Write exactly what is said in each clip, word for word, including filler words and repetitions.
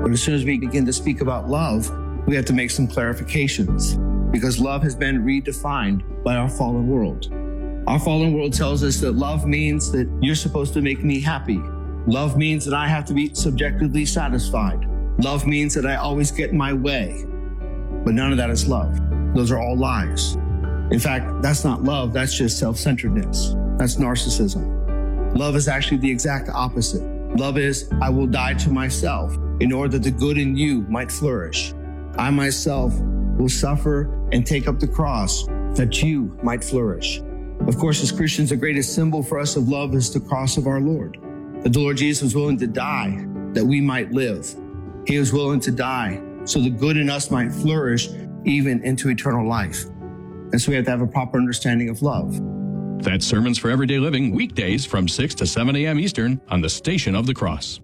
But as soon as we begin to speak about love, we have to make some clarifications because love has been redefined by our fallen world. Our fallen world tells us that love means that you're supposed to make me happy. Love means that I have to be subjectively satisfied. Love means that I always get my way. But none of that is love. Those are all lies. In fact, that's not love. That's just self-centeredness. That's narcissism. Love is actually the exact opposite. Love is, I will die to myself in order that the good in you might flourish. I myself will suffer and take up the cross that you might flourish. Of course, as Christians, the greatest symbol for us of love is the cross of our Lord. That the Lord Jesus was willing to die that we might live. He was willing to die so the good in us might flourish even into eternal life. And so we have to have a proper understanding of love. That's Sermons for Everyday Living, weekdays from six to seven a.m. Eastern on the Station of the Cross.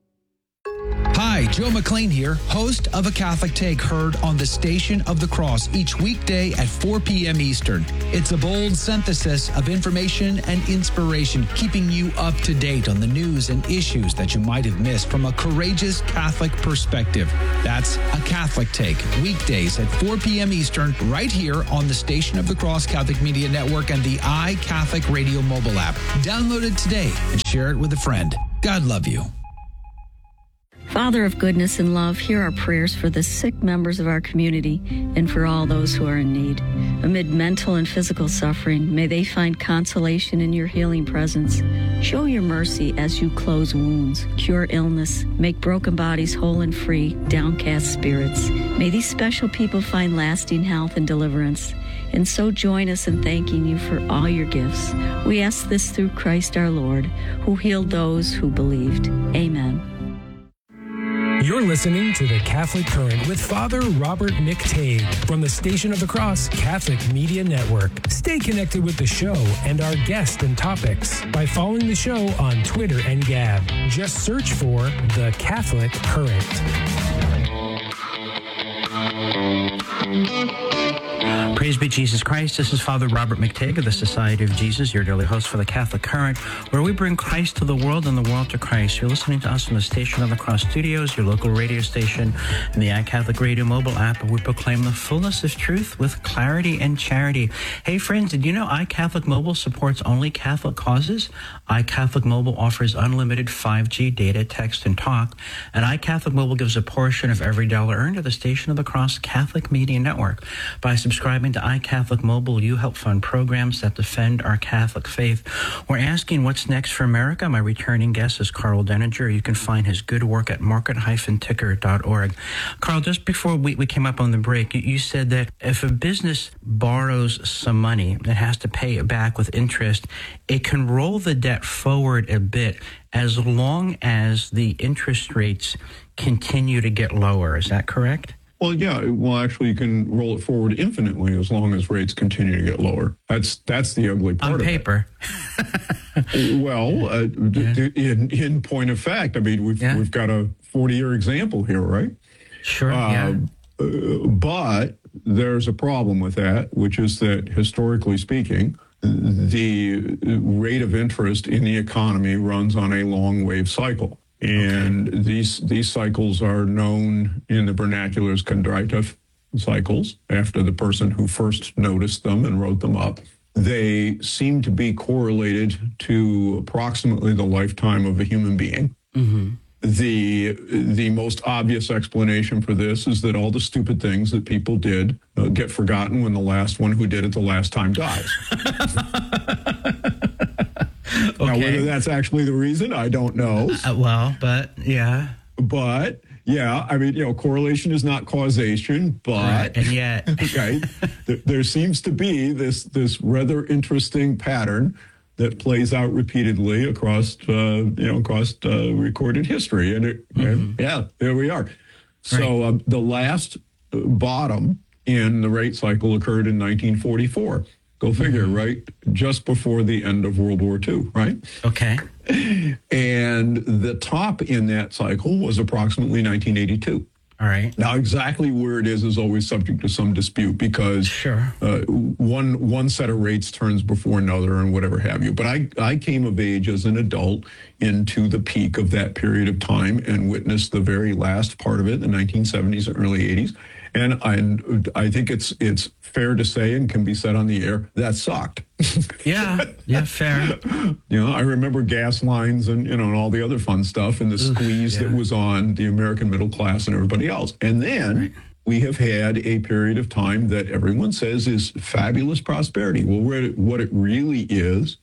Hi, Joe McLean here, host of A Catholic Take, heard on the Station of the Cross each weekday at four p.m. Eastern. It's a bold synthesis of information and inspiration, keeping you up to date on the news and issues that you might have missed from a courageous Catholic perspective. That's A Catholic Take, weekdays at four p.m. Eastern, right here on the Station of the Cross Catholic Media Network and the iCatholic Radio mobile app. Download it today and share it with a friend. God love you. Father of goodness and love, hear our prayers for the sick members of our community and for all those who are in need. Amid mental and physical suffering, may they find consolation in your healing presence. Show your mercy as you close wounds, cure illness, make broken bodies whole and free, downcast spirits. May these special people find lasting health and deliverance. And so join us in thanking you for all your gifts. We ask this through Christ our Lord, who healed those who believed. Amen. You're listening to The Catholic Current with Father Robert McTague from the Station of the Cross Catholic Media Network. Stay connected with the show and our guests and topics by following the show on Twitter and Gab. Just search for The Catholic Current. Praise be Jesus Christ. This is Father Robert McTague of the Society of Jesus, your daily host for the Catholic Current, where we bring Christ to the world and the world to Christ. You're listening to us from the Station of the Cross Studios, your local radio station, and the iCatholic Radio mobile app, where we proclaim the fullness of truth with clarity and charity. Hey, friends, did you know iCatholic Mobile supports only Catholic causes? iCatholic Mobile offers unlimited five G data, text, and talk, and iCatholic Mobile gives a portion of every dollar earned to the Station of the Cross Catholic Media Network. By subscribing to iCatholic Mobile, you help fund programs that defend our Catholic faith. We're asking what's next for America. My returning guest is Carl Denninger. You can find his good work at market dash ticker dot org. Carl, just before we, we came up on the break, you, you said that if a business borrows some money and has to pay it back with interest, it can roll the debt forward a bit as long as the interest rates continue to get lower. Is that correct? Well, yeah. Well, actually, you can roll it forward infinitely as long as rates continue to get lower. That's that's the ugly part on of paper. it. Well, uh, yeah. d- in in point of fact, I mean, we've yeah. we've got a forty-year example here, right? Sure. Uh, yeah. Uh, but there's a problem with that, which is that historically speaking, the rate of interest in the economy runs on a long wave cycle. And okay. these these cycles are known in the vernacular as Kondratiev cycles, after the person who first noticed them and wrote them up. They seem to be correlated to approximately the lifetime of a human being. Mm-hmm. The the most obvious explanation for this is that all the stupid things that people did uh, get forgotten when the last one who did it the last time dies. Okay. Now, whether that's actually the reason, I don't know. Uh, well, but yeah. But, yeah, I mean, you know, correlation is not causation, but... Right, and yet... okay, there, there seems to be this this rather interesting pattern that plays out repeatedly across, uh, you know, across uh, recorded history. And, it, mm-hmm. and, yeah, there we are. So right. um, the last bottom in the rate cycle occurred in nineteen forty-four. Go figure, mm-hmm. right? Just before the end of World War Two, right? Okay. And the top in that cycle was approximately nineteen eighty-two. All right. Now, exactly where it is is always subject to some dispute because sure. uh, one one set of rates turns before another and whatever have you. But I, I came of age as an adult into the peak of that period of time and witnessed the very last part of it, the nineteen seventies and early eighties. And I, I think it's it's fair to say and can be said on the air, that sucked. Yeah, yeah, fair. You know, I remember gas lines and, you know, and all the other fun stuff and the Oof, squeeze yeah. that was on the American middle class and everybody else. And then right. we have had a period of time that everyone says is fabulous prosperity. Well, what it really is,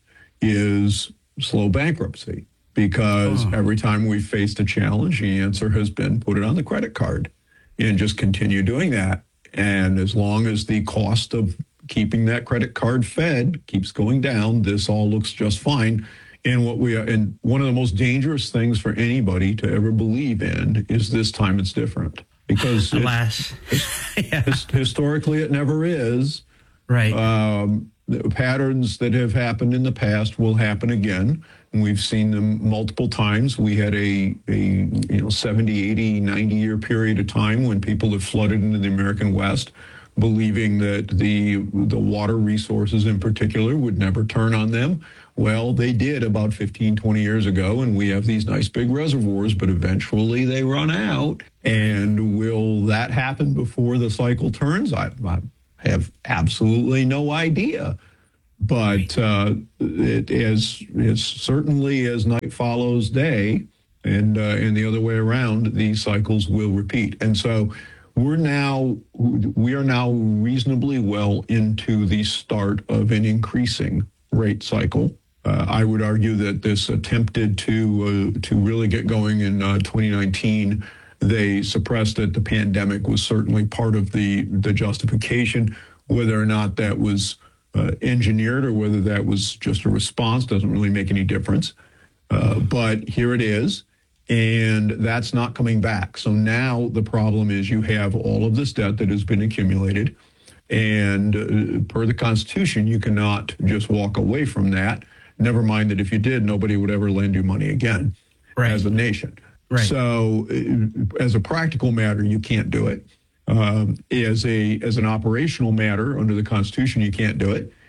is slow bankruptcy. Because oh. every time we've faced a challenge, the answer has been put it on the credit card. And just continue doing that. And as long as the cost of keeping that credit card fed keeps going down, this all looks just fine. And what we are, and one of the most dangerous things for anybody to ever believe in is this time it's different. Because alas, it, yeah. his, historically it never is. Right. Um, the patterns that have happened in the past will happen again. And we've seen them multiple times. We had a, a you know seventy, eighty, ninety year period of time when people have flooded into the American West, believing that the the water resources in particular would never turn on them. Well, they did about fifteen, twenty years ago, and we have these nice big reservoirs, but eventually they run out. And will that happen before the cycle turns? I, I have absolutely no idea. But uh, it is, is certainly as night follows day, and uh, and the other way around, these cycles will repeat. And so we're now we are now reasonably well into the start of an increasing rate cycle. Uh, I would argue that this attempted to uh, to really get going in uh, twenty nineteen. They suppressed it. The pandemic was certainly part of the the justification. Whether or not that was uh, engineered or whether that was just a response doesn't really make any difference. Uh, but here it is, and that's not coming back. So now the problem is you have all of this debt that has been accumulated, and uh, per the Constitution, you cannot just walk away from that. Never mind that if you did, nobody would ever lend you money again right. as a nation. Right. So uh, as a practical matter, you can't do it. Um, as a as an operational matter under the Constitution, you can't do it.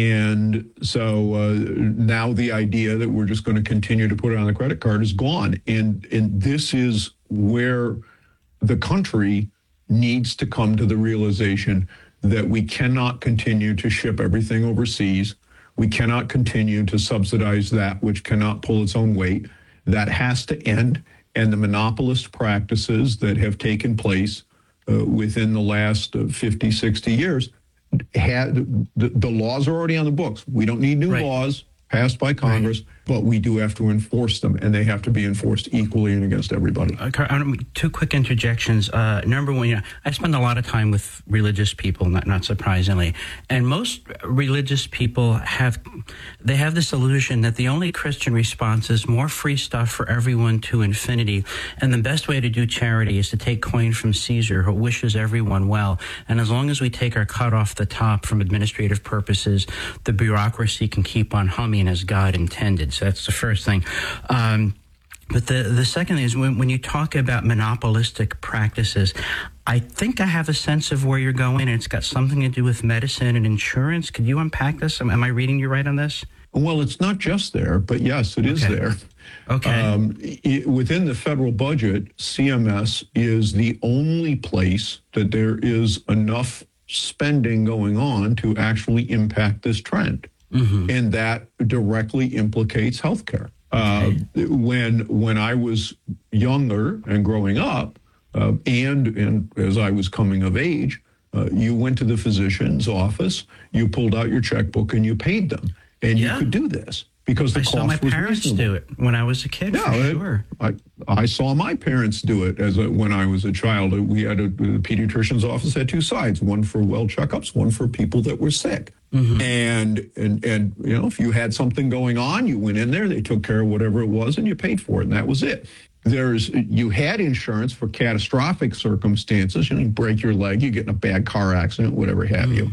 And so uh, now the idea that we're just going to continue to put it on the credit card is gone. And and this is where the country needs to come to the realization that we cannot continue to ship everything overseas. We cannot continue to subsidize that which cannot pull its own weight. That has to end. And the monopolist practices that have taken place Uh, within the last uh, fifty, sixty years, had, the, the laws are already on the books. We don't need new right. laws passed by Congress, right. but we do have to enforce them, and they have to be enforced equally and against everybody. Uh, two quick interjections. Uh, number one, you know, I spend a lot of time with religious people, not not surprisingly, and most religious people have they have this illusion that the only Christian response is more free stuff for everyone to infinity, and the best way to do charity is to take coin from Caesar, who wishes everyone well, and as long as we take our cut off the top from administrative purposes, the bureaucracy can keep on humming as God intended. So that's the first thing. Um, but the, the second thing is when, when you talk about monopolistic practices, I think I have a sense of where you're going, and it's got something to do with medicine and insurance. Could you unpack this? Am, am I reading you right on this? Well, it's not just there, but yes, it is okay. there. Okay. Um, it, within the federal budget, C M S is the only place that there is enough spending going on to actually impact this trend. Mm-hmm. And that directly implicates healthcare. Uh, okay. When when I was younger and growing up, uh, and and as I was coming of age, uh, you went to the physician's office, you pulled out your checkbook, and you paid them, and yeah. you could do this because the I cost saw my was parents reasonable. do it when I was a kid. Yeah, for it, sure. I I saw my parents do it as a, when I was a child. We had a the pediatrician's office had two sides: one for well checkups, one for people that were sick. Mm-hmm. And, and, and, you know, if you had something going on, you went in there, they took care of whatever it was, and you paid for it, and that was it. There's, you had insurance for catastrophic circumstances. You know, you break your leg, you get in a bad car accident, whatever have mm-hmm. you.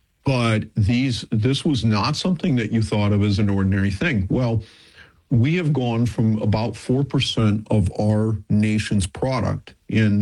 But these, this was not something that you thought of as an ordinary thing. Well, we have gone from about four percent of our nation's product in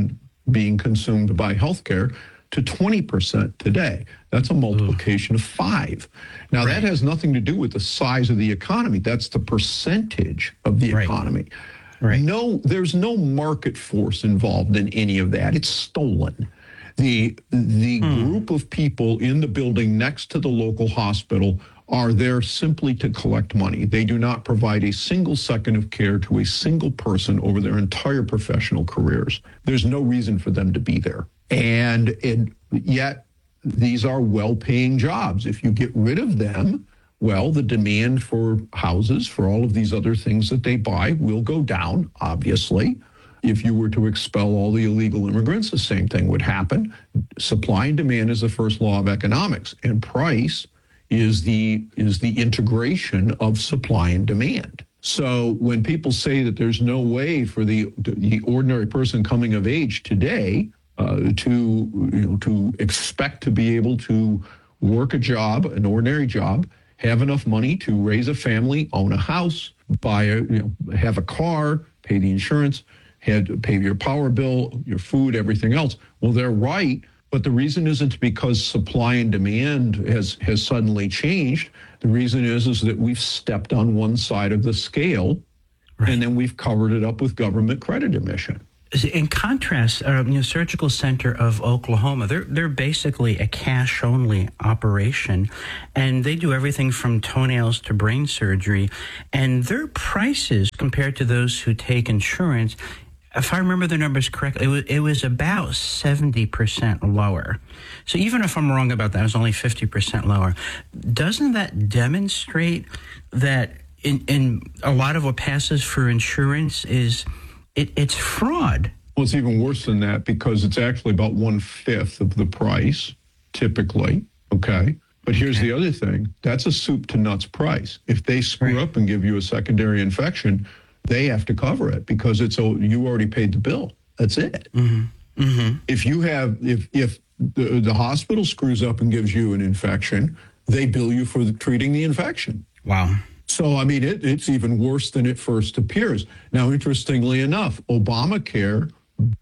being consumed by healthcare to twenty percent today. That's a multiplication Ooh. of five. Now, right. that has nothing to do with the size of the economy. That's the percentage of the right. economy. Right. No, there's no market force involved in any of that. It's stolen. The, the hmm. group of people in the building next to the local hospital are there simply to collect money. They do not provide a single second of care to a single person over their entire professional careers. There's no reason for them to be there. And, and yet, these are well-paying jobs. If you get rid of them, well, the demand for houses, for all of these other things that they buy, will go down, obviously. If you were to expel all the illegal immigrants, the same thing would happen. Supply and demand is the first law of economics, and price is the is the integration of supply and demand. So when people say that there's no way for the the ordinary person coming of age today uh, to you know to expect to be able to work a job, an ordinary job, have enough money to raise a family, own a house, buy a you know have a car, pay the insurance, had to pay your power bill, your food, everything else. Well, they're right. But the reason isn't because supply and demand has, has suddenly changed. The reason is, is that we've stepped on one side of the scale, right. and then we've covered it up with government credit emission. In contrast, uh, you know, Surgical Center of Oklahoma, they're they're basically a cash-only operation, and they do everything from toenails to brain surgery, and their prices compared to those who take insurance, if I remember the numbers correctly, it was, it was about seventy percent lower. So even if I'm wrong about that, it was only fifty percent lower. Doesn't that demonstrate that in, in a lot of what passes for insurance is it, it's fraud? Well, it's even worse than that because it's actually about one-fifth of the price, typically, okay? But here's okay. the other thing. That's a soup to nuts price. If they screw right. up and give you a secondary infection, they have to cover it because it's a, you already paid the bill. That's it. Mm-hmm. Mm-hmm. If you have, if if the, the hospital screws up and gives you an infection, they bill you for the, treating the infection. Wow. So, I mean, it, it's even worse than it first appears. Now, interestingly enough, Obamacare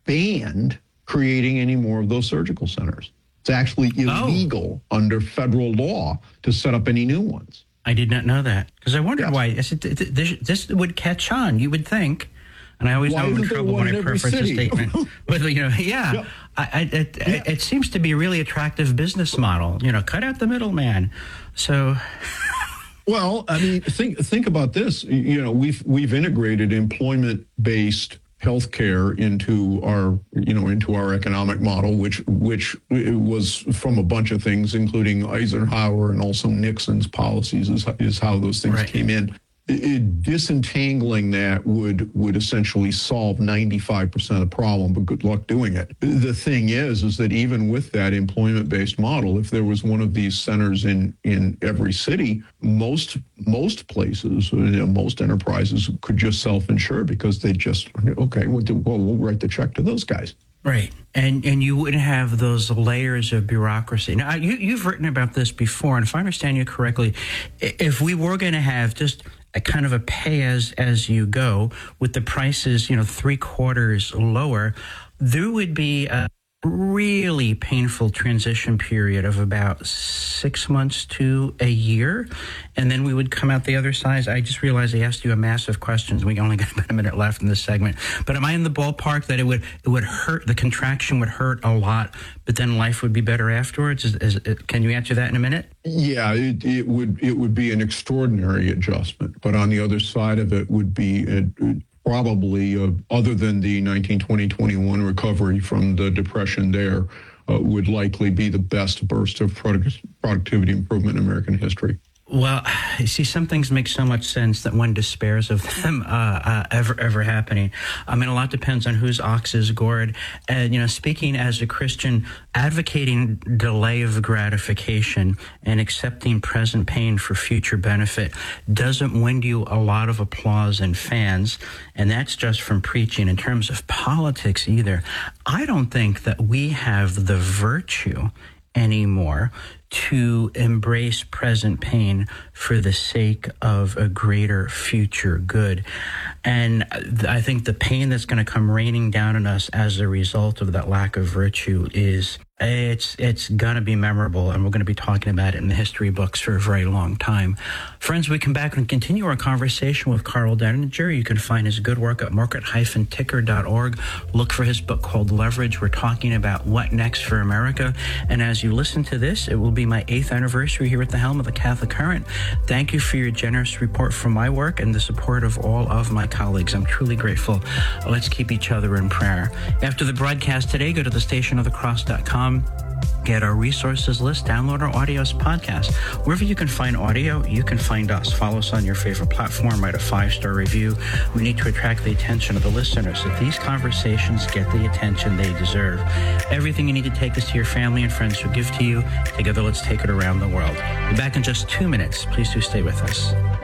banned creating any more of those surgical centers. It's actually illegal oh. under federal law to set up any new ones. I did not know that because I wondered yes. why. I said, this, this would catch on, you would think. And I always why know I'm in trouble when I preface a statement. But, you know, yeah, yeah. I, I, it, yeah. it seems to be a really attractive business model. You know, cut out the middleman. So... Well, I mean, think think about this. You know, we've we've integrated employment-based healthcare into our, you know, into our economic model, which which was from a bunch of things, including Eisenhower and also Nixon's policies, is, is how those things right. came in. It, disentangling that would would essentially solve ninety-five percent of the problem, but good luck doing it. The thing is, is that even with that employment-based model, if there was one of these centers in, in every city, most most places, you know, most enterprises could just self-insure because they just, okay, we'll, do, well, we'll write the check to those guys. Right. And and you wouldn't have those layers of bureaucracy. Now, you, you've written about this before, and if I understand you correctly, if we were going to have just a kind of a pay as, as you go with the prices, you know, three quarters lower, there would be a really painful transition period of about six months to a year. And then we would come out the other side. I just realized I asked you a massive question. We only got about a minute left in this segment. But am I in the ballpark that it would it would hurt, the contraction would hurt a lot, but then life would be better afterwards? Is, is it, can you answer that in a minute? Yeah, it, it would it would be an extraordinary adjustment. But on the other side of it would be a, probably, uh, other than the nineteen twenty twenty-one recovery from the Depression there, uh, would likely be the best burst of product, productivity improvement in American history. Well, you see, some things make so much sense that one despairs of them uh, uh, ever ever happening. I mean, a lot depends on whose ox is gored. And, you know, speaking as a Christian, advocating delay of gratification and accepting present pain for future benefit doesn't win you a lot of applause and fans. And that's just from preaching. In terms of politics either, I don't think that we have the virtue anymore to embrace present pain for the sake of a greater future good. And I think the pain that's going to come raining down on us as a result of that lack of virtue is It's it's going to be memorable, and we're going to be talking about it in the history books for a very long time. Friends, we come back and continue our conversation with Karl Denninger. You can find his good work at market dash ticker dot org. Look for his book called Leverage. We're talking about what next for America. And as you listen to this, it will be my eighth anniversary here at the helm of the Catholic Current. Thank you for your generous support for my work and the support of all of my colleagues. I'm truly grateful. Let's keep each other in prayer. After the broadcast today, go to the station of the cross dot com. Get our resources list, download our audios podcast. Wherever you can find audio, you can find us. Follow us on your favorite platform, write a five-star review. We need to attract the attention of the listeners so these conversations get the attention they deserve. Everything you need to take is to your family and friends who give to you. Together, let's take it around the world. We'll be back in just two minutes. Please do stay with us.